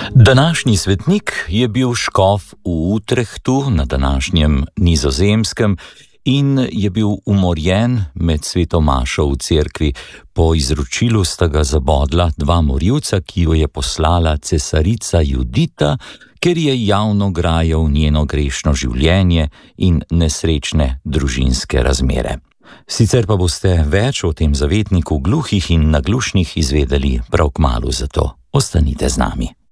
Današnji svetnik je bil škof v Utrechtu na današnjem Nizozemskem in je bil umorjen med sveto mašo v cerkvi. Po izročilu sta ga zabodla dva morilca, ki jo je poslala cesarica Judita, ker je javno grajal njeno grešno življenje in nesrečne družinske razmere. Sicer pa boste več o tem zavetniku gluhih in naglušnih izvedeli prav kmalu, zato ostanite z nami.